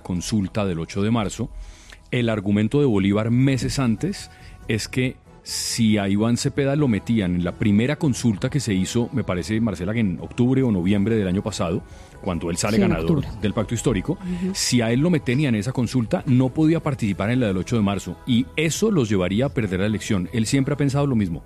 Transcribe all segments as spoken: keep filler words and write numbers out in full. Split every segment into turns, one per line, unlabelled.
consulta del ocho de marzo. El argumento de Bolívar meses antes es que si a Iván Cepeda lo metían en la primera consulta que se hizo, me parece, Marcela, que en octubre o noviembre del año pasado, cuando él sale sí, ganador del pacto histórico, uh-huh. si a él lo metían en esa consulta, no podía participar en la del ocho de marzo, y eso los llevaría a perder la elección. Él siempre ha pensado lo mismo.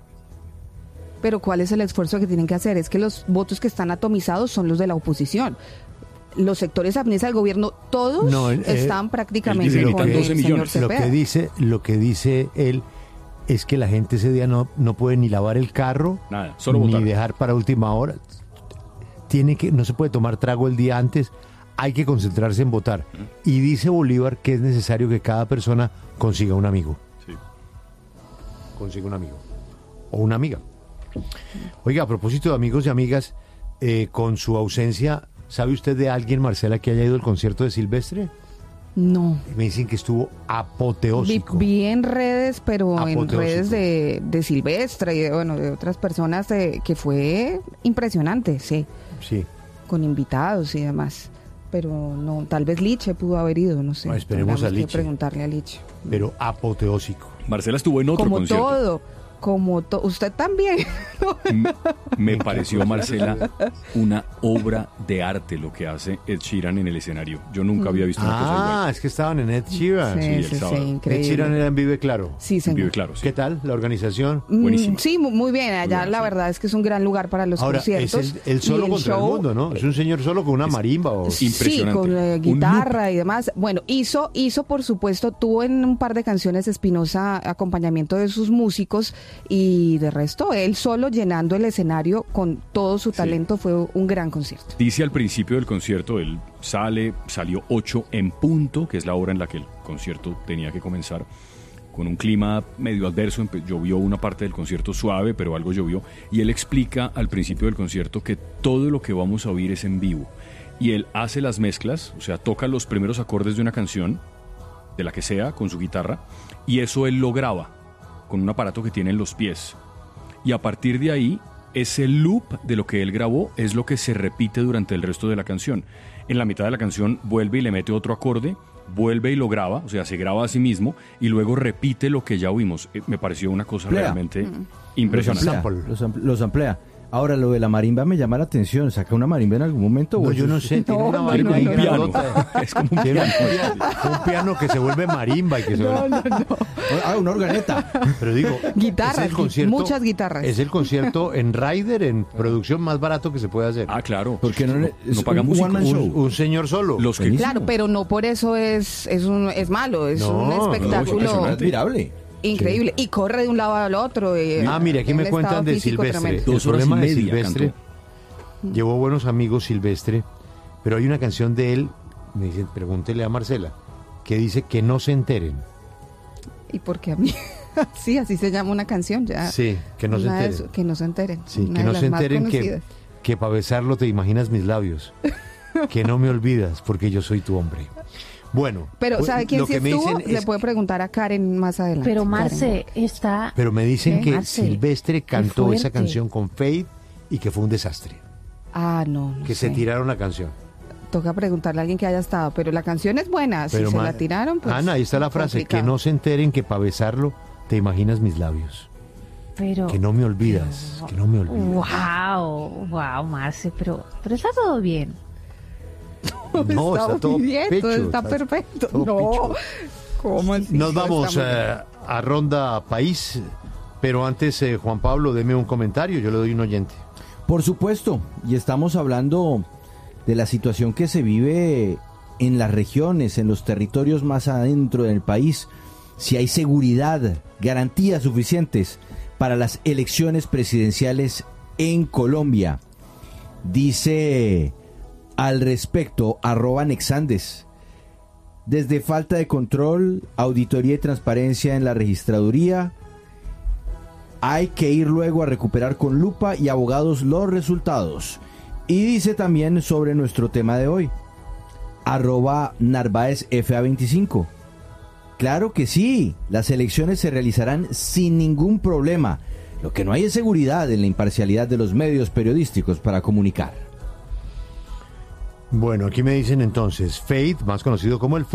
Pero ¿cuál es el esfuerzo que tienen que hacer? Es que los votos que están atomizados son los de la oposición. Los sectores afines al gobierno, todos no, eh, están prácticamente
dice,
con el señor Cepeda.
Lo que dice, lo que dice él es que la gente ese día no, no puede ni lavar el carro,
nada, solo
ni
votar.
Dejar para última hora. Tiene que, no se puede tomar trago el día antes, hay que concentrarse en votar. Uh-huh. Y dice Bolívar que es necesario que cada persona consiga un amigo.
Sí.
Consiga un amigo. O una amiga. Oiga, a propósito de amigos y amigas, eh, con su ausencia, ¿sabe usted de alguien, Marcela, que haya ido al concierto de Silvestre?
No.
Me dicen que estuvo apoteósico.
Vi, vi en redes, pero apoteósico. En redes de, de Silvestre y de, bueno, de otras personas, de, que fue impresionante, sí.
Sí.
Con invitados y demás. Pero no, tal vez Liche pudo haber ido, no sé.
No, esperemos a Liche.
Que preguntarle a Liche.
Pero apoteósico.
Marcela estuvo en otro
Como
concierto.
Como todo. Como to- usted también.
Me, me pareció, Marcela, una obra de arte lo que hace Ed Sheeran en el escenario. Yo nunca había visto una
ah,
cosa igual.
Ah, es que estaban en Ed Sheeran.
Sí, sí, sí, sí, increíble.
Ed Sheeran era en Vive Claro.
Sí, señor.
Vive Claro, sí.
¿Qué tal la organización?
Buenísima.
Mm, sí, muy bien. Allá
Muy bien,
la
sí.
verdad es que es un gran lugar para los
Ahora,
conciertos.
es el, el solo
el
contra
show,
el mundo, ¿no? Es un señor solo con una marimba. O...
Impresionante.
Sí, con eh, guitarra y demás. Bueno, hizo, hizo, por supuesto, tuvo en un par de canciones Espinosa acompañamiento de sus músicos, y de resto, él solo llenando el escenario con todo su talento, sí. Fue un gran concierto.
Dice al principio del concierto, él sale, salió ocho en punto, que es la hora en la que el concierto tenía que comenzar, con un clima medio adverso. Llovió una parte del concierto suave, pero algo llovió, y él explica al principio del concierto que todo lo que vamos a oír es en vivo, y él hace las mezclas, o sea, toca los primeros acordes de una canción, de la que sea, con su guitarra, y eso él lo graba con un aparato que tiene en los pies, y a partir de ahí, ese loop de lo que él grabó es lo que se repite durante el resto de la canción. En la mitad de la canción vuelve y le mete otro acorde, vuelve y lo graba, o sea, se graba a sí mismo, y luego repite lo que ya oímos. Eh, me pareció una cosa amplea. realmente mm. impresionante.
Los amplea, los, ampl- los amplea. Ahora, lo de la marimba me llama la atención. ¿Saca una marimba en algún momento?
No, yo no sé. Tiene
no,
una
no,
marimba
no,
ahí
no,
grandota.
No. Es como un piano.
Un piano que se vuelve marimba y que se
no,
vuelve...
no, no.
Ah, una organeta.
Pero digo...
Guitarras, muchas guitarras.
Es el concierto en Rider, en producción más barato que se puede hacer.
Ah, claro.
Porque no,
no,
no
paga
un,
música.
un,
un, un señor solo.
Los que...
Claro, pero no por eso es, es, un, es malo. Es
no,
un espectáculo...
No, es admirable.
Increíble, sí. Y corre de un lado al otro. Y,
ah, mire, aquí me cuentan de Silvestre. El problema de Silvestre, cantó. Llevó buenos amigos Silvestre, pero hay una canción de él, me dicen, pregúntele a Marcela, que dice que no se enteren.
¿Y por qué a mí? Sí, así se llama una canción ya.
Sí, que no se enteren.
Eso, que no se enteren.
Sí, que no se enteren que, que para besarlo te imaginas mis labios. Que no me olvidas porque yo soy tu hombre. Bueno,
pero ¿sabe quién sí estuvo? Le
es...
puede preguntar a Karen más adelante.
Pero Marce está...
Pero me dicen
¿Qué?
que
Marce,
Silvestre cantó esa canción con Faith y que fue un desastre.
Ah, no, no
Que
sé.
se tiraron la canción.
Toca preguntarle a alguien que haya estado, pero la canción es buena.
Pero
si
ma...
se la tiraron, pues...
Ana, ahí está la frase,
complicado.
que no se enteren que para besarlo te imaginas mis labios.
Pero...
Que no me olvidas, pero... que no me olvidas.
Wow, wow, Marce, pero, pero está todo bien.
No, está, está todo
bien,
pecho,
todo está, está perfecto. Todo no, picho. ¿Cómo así?
Nos vamos eh, a Ronda País, pero antes, eh, Juan Pablo, deme un comentario, yo le doy un oyente.
Por supuesto, y estamos hablando de la situación que se vive en las regiones, en los territorios más adentro del país, si hay seguridad, garantías suficientes para las elecciones presidenciales en Colombia. Dice... Al respecto, arroba Nexandes. Desde falta de control, auditoría y transparencia en la registraduría, hay que ir luego a recuperar con lupa y abogados los resultados. Y dice también sobre nuestro tema de hoy, arroba Narváez F A veinticinco. Claro que sí, las elecciones se realizarán sin ningún problema. Lo que no hay es seguridad en la imparcialidad de los medios periodísticos para comunicar.
Bueno, aquí me dicen entonces, Faith, más conocido como el